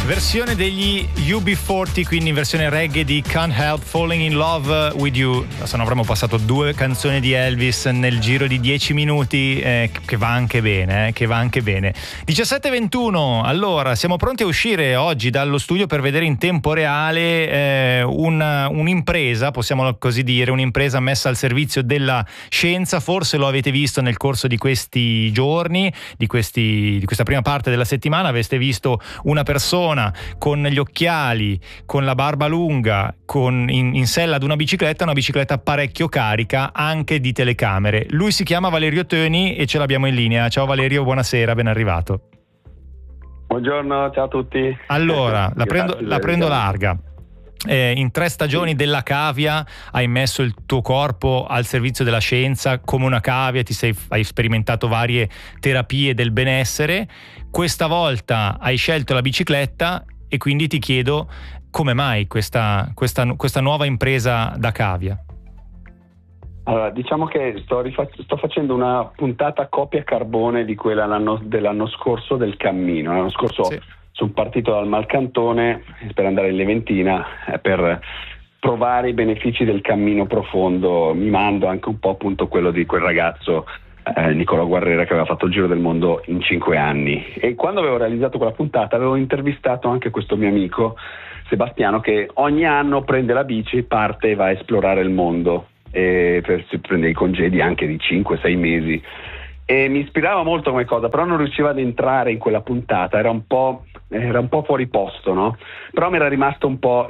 Versione degli UB40, quindi in versione reggae di Can't Help Falling in Love with You. Se non avremmo passato 2 canzoni di Elvis nel giro di 10 minuti, che va anche bene, che va anche bene. 17:21, allora siamo pronti a uscire oggi dallo studio per vedere in tempo reale un'impresa, possiamo così dire, un'impresa messa al servizio della scienza. Forse lo avete visto nel corso di questi giorni, di questa prima parte della settimana. Aveste visto una persona con gli occhiali, con la barba lunga, in sella ad una bicicletta parecchio carica, anche di telecamere. Lui si chiama Valerio Töni e ce l'abbiamo in linea. Ciao Valerio, buonasera, ben arrivato. Buongiorno, ciao a tutti. Allora, la prendo larga. In 3 stagioni della cavia hai messo il tuo corpo al servizio della scienza come una cavia, hai sperimentato varie terapie del benessere. Questa volta hai scelto la bicicletta e quindi ti chiedo come mai questa nuova impresa da cavia. Allora, diciamo che sto facendo una puntata copia carbone di quella dell'anno scorso del cammino. L'anno scorso sì. Sono partito dal Malcantone per andare in Leventina per provare i benefici del cammino profondo, mimando anche un po' appunto quello di quel ragazzo Nicolò Guerrera che aveva fatto il giro del mondo in 5 anni. E quando avevo realizzato quella puntata avevo intervistato anche questo mio amico Sebastiano, che ogni anno prende la bici, parte e va a esplorare il mondo e si prende i congedi anche di 5-6 mesi. E mi ispirava molto come cosa, però non riusciva ad entrare in quella puntata, era un po' fuori posto, no? Però mi era rimasto un po'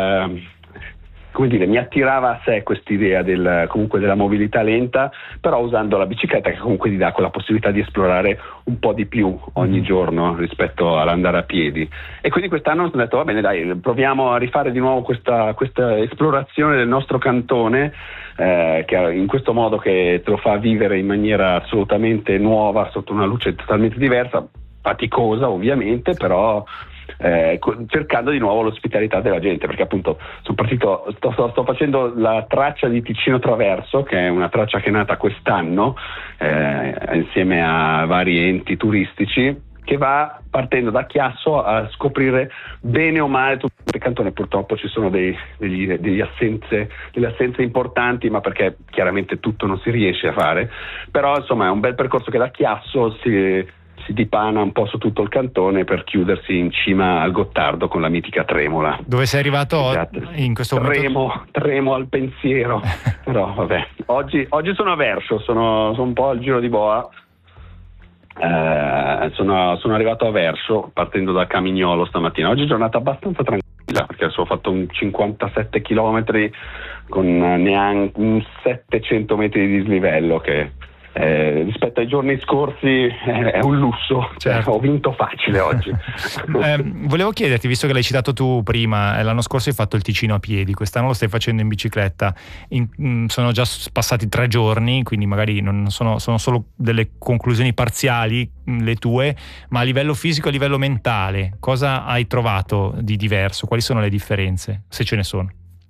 mi attirava a sé quest'idea comunque della mobilità lenta, però usando la bicicletta che comunque ti dà quella possibilità di esplorare un po' di più ogni giorno rispetto all'andare a piedi. E quindi quest'anno ho detto va bene, dai, proviamo a rifare di nuovo questa esplorazione del nostro cantone, che in questo modo che te lo fa vivere in maniera assolutamente nuova, sotto una luce totalmente diversa, faticosa ovviamente, però cercando di nuovo l'ospitalità della gente, perché appunto sono partito, sto facendo la traccia di Ticino Traverso, che è una traccia che è nata quest'anno insieme a vari enti turistici, che va partendo da Chiasso a scoprire bene o male tutto il cantone. Purtroppo ci sono delle assenze importanti, ma perché chiaramente tutto non si riesce a fare, però insomma è un bel percorso che da Chiasso si dipana un po' su tutto il cantone per chiudersi in cima al Gottardo con la mitica Tremola. Dove sei arrivato in questo momento? Tremo al pensiero. Però vabbè, oggi sono a Verso, sono un po' al giro di boa. Sono arrivato a Verso partendo da Camignolo stamattina. Oggi è giornata abbastanza tranquilla perché ho fatto un 57 km con neanche 700 metri di dislivello, che rispetto ai giorni scorsi è un lusso. Certo. Ho vinto facile oggi. Volevo chiederti, visto che l'hai citato tu prima, l'anno scorso hai fatto il Ticino a piedi, quest'anno lo stai facendo in bicicletta. Sono già passati 3 giorni, quindi magari non sono solo delle conclusioni parziali le tue, ma a livello fisico, a livello mentale, cosa hai trovato di diverso? Quali sono le differenze, se ce ne sono?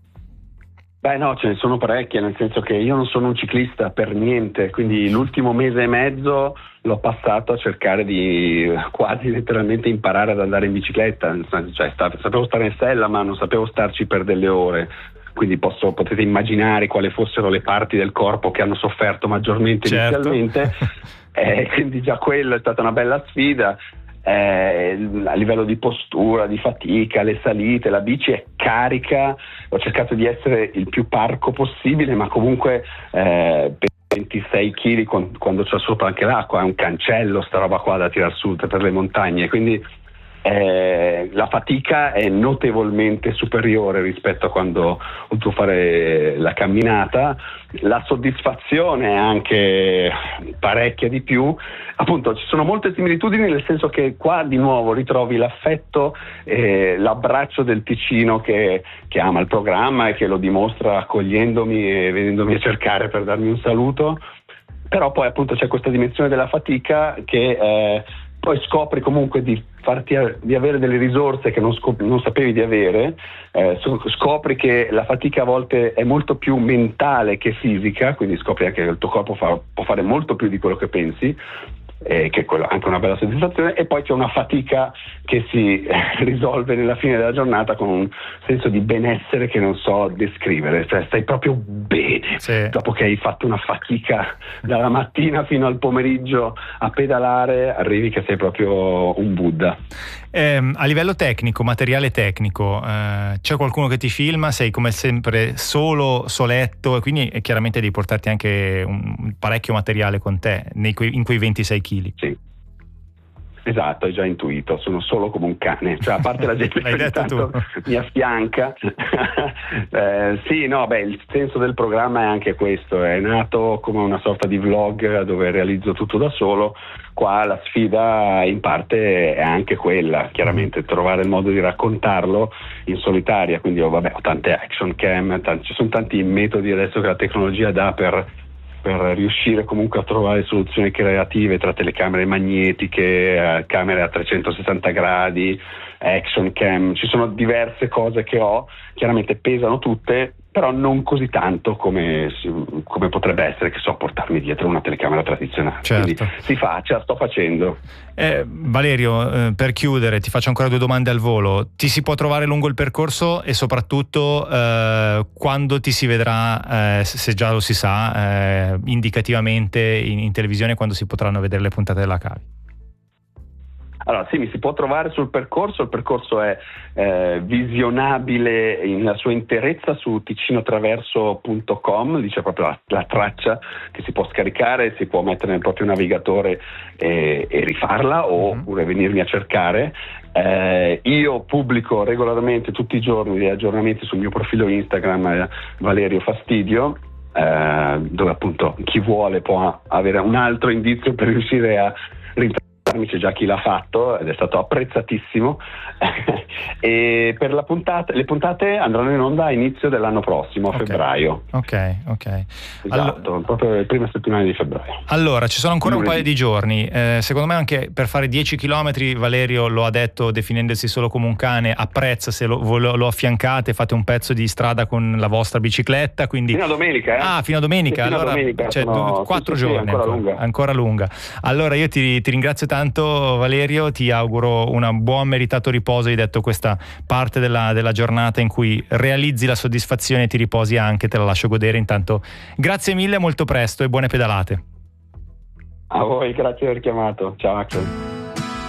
Beh no, ce ne sono parecchie, nel senso che io non sono un ciclista per niente, quindi l'ultimo mese e mezzo l'ho passato a cercare di quasi letteralmente imparare ad andare in bicicletta, cioè sapevo stare in sella ma non sapevo starci per delle ore, quindi potete immaginare quali fossero le parti del corpo che hanno sofferto maggiormente. Certo. Inizialmente, quindi già quella è stata una bella sfida. A livello di postura, di fatica, le salite, la bici è carica. Ho cercato di essere il più parco possibile, ma comunque per 26 kg quando c'è sopra anche l'acqua è un cancello sta roba qua da tirar su per le montagne, quindi la fatica è notevolmente superiore rispetto a quando ho dovuto fare la camminata. La soddisfazione è anche parecchia di più. Appunto ci sono molte similitudini, nel senso che qua di nuovo ritrovi l'affetto e l'abbraccio del Ticino che ama il programma e che lo dimostra accogliendomi e venendomi a cercare per darmi un saluto. Però poi appunto c'è questa dimensione della fatica che poi scopri comunque di avere delle risorse che non sapevi di avere, scopri che la fatica a volte è molto più mentale che fisica, quindi scopri anche che il tuo corpo può fare molto più di quello che pensi, che è anche una bella soddisfazione, e poi c'è una fatica che si risolve nella fine della giornata con un senso di benessere che non so descrivere, cioè stai proprio bene, sì, dopo che hai fatto una fatica dalla mattina fino al pomeriggio a pedalare, arrivi che sei proprio un Buddha. A livello tecnico, materiale tecnico, c'è qualcuno che ti filma? Sei come sempre soletto, e quindi chiaramente devi portarti anche un parecchio materiale con te in quei 26 kg. Sì, esatto, hai già intuito, sono solo come un cane, cioè a parte la gente che ogni tanto mi affianca. Sì, no, il senso del programma è anche questo, è nato come una sorta di vlog dove realizzo tutto da solo. Qua la sfida in parte è anche quella, chiaramente trovare il modo di raccontarlo in solitaria, quindi ho tante action cam, ci sono tanti metodi adesso che la tecnologia dà per riuscire comunque a trovare soluzioni creative tra telecamere magnetiche, camere a 360 gradi, action cam, ci sono diverse cose che ho, chiaramente pesano tutte, però non così tanto come potrebbe essere, che so, portarmi dietro una telecamera tradizionale. Certo. Quindi ce la sto facendo. Valerio, per chiudere ti faccio ancora 2 domande al volo. Ti si può trovare lungo il percorso, e soprattutto quando ti si vedrà, se già lo si sa, indicativamente in televisione, quando si potranno vedere le puntate della Cavi? Allora sì, mi si può trovare sul percorso, il percorso è visionabile nella sua interezza su ticinotraverso.com, lì c'è proprio la traccia che si può scaricare, si può mettere nel proprio navigatore e rifarla, oppure venirmi a cercare. Io pubblico regolarmente tutti i giorni degli aggiornamenti sul mio profilo Instagram, Valerio Fastidio, dove appunto chi vuole può avere un altro indizio per riuscire a c'è già chi l'ha fatto ed è stato apprezzatissimo. E per le puntate andranno in onda a inizio dell'anno prossimo, a febbraio. Ok. Esatto, proprio le prime settimane di febbraio. Allora, ci sono ancora un paio di giorni. Secondo me anche per fare 10 chilometri, Valerio lo ha detto definendosi solo come un cane, apprezza se lo affiancate, fate un pezzo di strada con la vostra bicicletta. Quindi... Fino a domenica, fino a domenica. Fino allora, a domenica, cioè, 4 giorni. Ancora lunga. Allora io ti ringrazio tanto, Valerio, ti auguro un buon meritato riposo. Hai detto questa parte della giornata in cui realizzi la soddisfazione e ti riposi anche, te la lascio godere. Intanto grazie mille, molto presto e buone pedalate. A voi, grazie per aver chiamato. Ciao Axel.